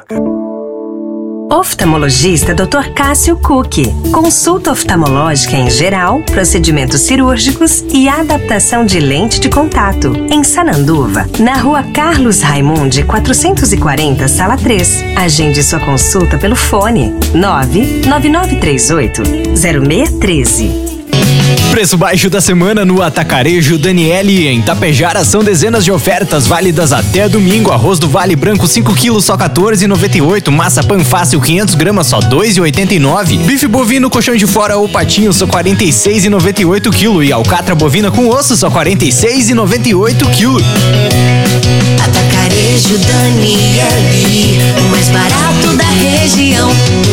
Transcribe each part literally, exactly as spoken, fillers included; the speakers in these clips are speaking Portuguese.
Carioca. Oftalmologista doutor Cássio Cook. Consulta oftalmológica em geral, procedimentos cirúrgicos e adaptação de lente de contato. Em Sananduva, na rua Carlos Raimundi, quatrocentos e quarenta, sala três. Agende sua consulta pelo fone nove nove nove três oito zero seis um três. Preço baixo da semana no Atacarejo Daniele. Em Tapejara são dezenas de ofertas válidas até domingo. Arroz do Vale Branco cinco quilos só quatorze reais e noventa e oito centavos. Massa Panfácil quinhentas gramas só dois reais e oitenta e nove centavos. Bife bovino colchão de fora ou patinho só quarenta e seis reais e noventa e oito centavos quilo. E alcatra bovina com osso só quarenta e seis reais e noventa e oito centavos quilo. Atacarejo Daniele, o mais barato da região.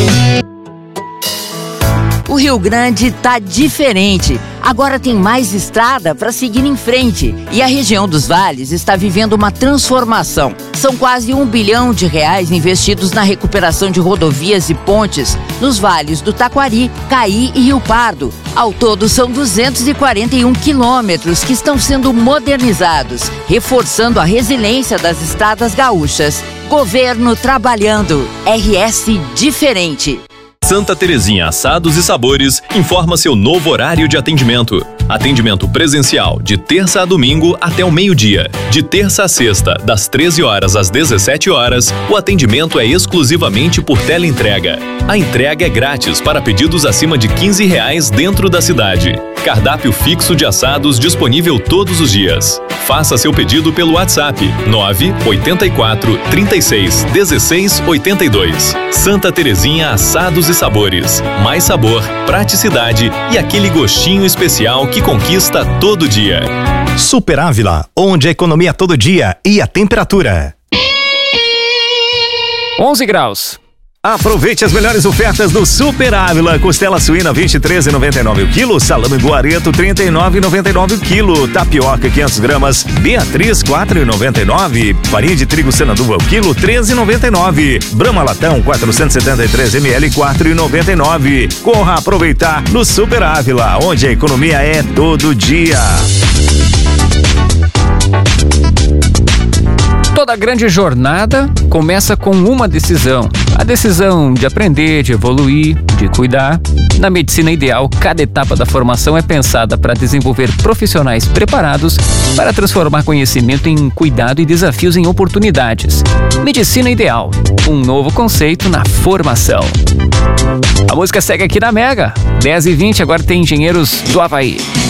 O Rio Grande tá diferente. Agora tem mais estrada para seguir em frente. E a região dos vales está vivendo uma transformação. São quase um bilhão de reais investidos na recuperação de rodovias e pontes nos vales do Taquari, Caí e Rio Pardo. Ao todo, são duzentos e quarenta e um quilômetros que estão sendo modernizados, reforçando a resiliência das estradas gaúchas. Governo trabalhando. R S diferente. Santa Terezinha Assados e Sabores informa seu novo horário de atendimento. Atendimento presencial de terça a domingo até o meio-dia. De terça a sexta, das treze horas às dezessete horas, o atendimento é exclusivamente por teleentrega. A entrega é grátis para pedidos acima de quinze reais dentro da cidade. Cardápio fixo de assados disponível todos os dias. Faça seu pedido pelo WhatsApp nove oito quatro, trinta e seis, dezesseis, oitenta e dois. Santa Terezinha Assados e Sabores. Mais sabor, praticidade e aquele gostinho especial que conquista todo dia. Super Ávila, onde a economia todo dia e a temperatura. onze graus. Aproveite as melhores ofertas do Super Ávila. Costela suína vinte e três reais e noventa e nove centavos o quilo, salame guareto trinta e nove reais e noventa e nove centavos o quilo, tapioca quinhentas gramas, Beatriz quatro reais e noventa e nove centavos, farinha de trigo Sananduva o quilo treze reais e noventa e nove centavos, Brahma Latão quatrocentos e setenta e três mililitros quatro reais e noventa e nove centavos. Corra aproveitar no Super Ávila, onde a economia é todo dia. Toda grande jornada começa com uma decisão. A decisão de aprender, de evoluir, de cuidar. Na Medicina Ideal, cada etapa da formação é pensada para desenvolver profissionais preparados para transformar conhecimento em cuidado e desafios em oportunidades. Medicina Ideal, um novo conceito na formação. A música segue aqui na Mega. dez e vinte, agora tem Engenheiros do Havaí.